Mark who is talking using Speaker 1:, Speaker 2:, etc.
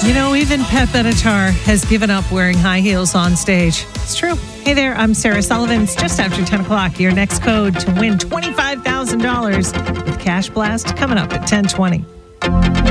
Speaker 1: You know, even Pat Benatar has given up wearing high heels on stage. It's true. Hey there, I'm Sarah Sullivan. It's just after 10 o'clock. Your next code to win $25,000 with Cash Blast coming up at 10:20.